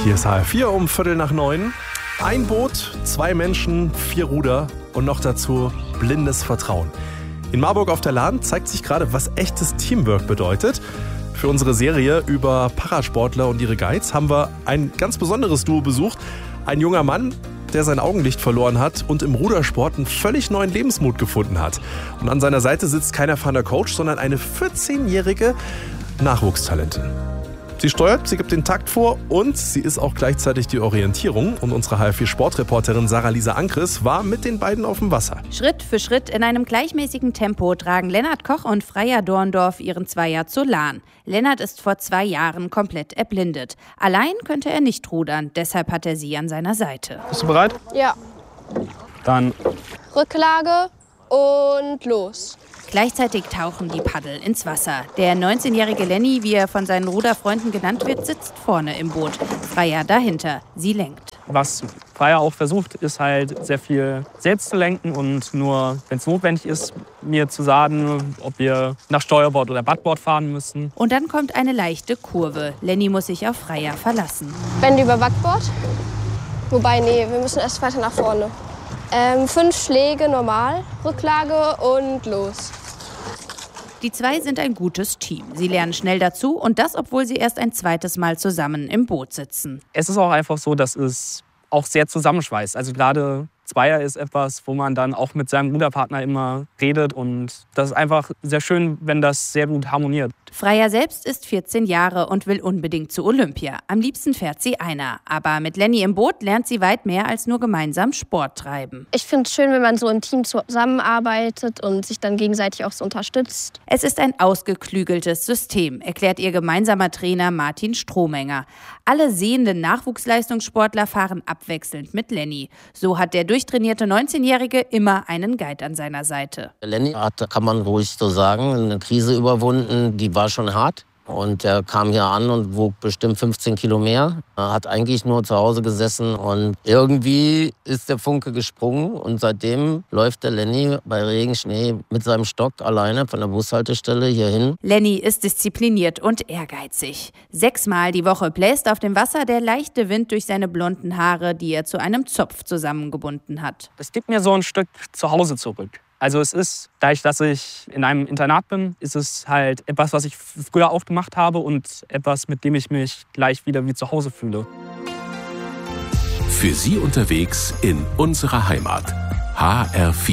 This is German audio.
Hier ist HR4 um 8:45. Ein Boot, 2 Menschen, 4 Ruder und noch dazu blindes Vertrauen. In Marburg auf der Lahn zeigt sich gerade, was echtes Teamwork bedeutet. Für unsere Serie über Parasportler und ihre Guides haben wir ein ganz besonderes Duo besucht. Ein junger Mann, der sein Augenlicht verloren hat und im Rudersport einen völlig neuen Lebensmut gefunden hat. Und an seiner Seite sitzt kein erfahrener Coach, sondern eine 14-jährige Nachwuchstalentin. Sie steuert, sie gibt den Takt vor und sie ist auch gleichzeitig die Orientierung. Und unsere HR4-Sportreporterin Sarah-Lisa Ankres war mit den beiden auf dem Wasser. Schritt für Schritt in einem gleichmäßigen Tempo tragen Lennart Koch und Freya Dorndorf ihren Zweier zur Lahn. Lennart ist vor 2 Jahren komplett erblindet. Allein könnte er nicht rudern, deshalb hat er sie an seiner Seite. Bist du bereit? Ja. Dann Rücklage und los. Gleichzeitig tauchen die Paddel ins Wasser. Der 19-jährige Lenny, wie er von seinen Ruderfreunden genannt wird, sitzt vorne im Boot. Freya dahinter. Sie lenkt. was Freya auch versucht, ist halt sehr viel selbst zu lenken und nur, wenn es notwendig ist, mir zu sagen, ob wir nach Steuerbord oder Backbord fahren müssen. Und dann kommt eine leichte Kurve. Lenny muss sich auf Freya verlassen. Wende über Backbord. Wobei, nee, wir müssen erst weiter nach vorne. 5 Schläge normal, Rücklage und los. Die 2 sind ein gutes Team. Sie lernen schnell dazu und das, obwohl sie erst ein zweites Mal zusammen im Boot sitzen. Es ist auch einfach so, dass es auch sehr zusammenschweißt. Also gerade Zweier ist etwas, wo man dann auch mit seinem Ruderpartner immer redet und das ist einfach sehr schön, wenn das sehr gut harmoniert. Freya selbst ist 14 Jahre und will unbedingt zu Olympia. Am liebsten fährt sie einer. Aber mit Lenny im Boot lernt sie weit mehr als nur gemeinsam Sport treiben. Ich finde es schön, wenn man so im Team zusammenarbeitet und sich dann gegenseitig auch so unterstützt. Es ist ein ausgeklügeltes System, erklärt ihr gemeinsamer Trainer Martin Strohmenger. Alle sehenden Nachwuchsleistungssportler fahren abwechselnd mit Lenny. So hat der durchtrainierte 19-Jährige immer einen Guide an seiner Seite. Lenny hat, kann man ruhig so sagen, eine Krise überwunden, die war schon hart. Und er kam hier an und wog bestimmt 15 Kilo mehr. Er hat eigentlich nur zu Hause gesessen und irgendwie ist der Funke gesprungen. Und seitdem läuft der Lenny bei Regen, Schnee mit seinem Stock alleine von der Bushaltestelle hierhin. Lenny ist diszipliniert und ehrgeizig. 6-mal die Woche bläst auf dem Wasser der leichte Wind durch seine blonden Haare, die er zu einem Zopf zusammengebunden hat. Es gibt mir so ein Stück zu Hause zurück. Also es ist, dadurch, dass ich in einem Internat bin, ist es halt etwas, was ich früher auch gemacht habe und etwas, mit dem ich mich gleich wieder wie zu Hause fühle. Für Sie unterwegs in unserer Heimat. HR4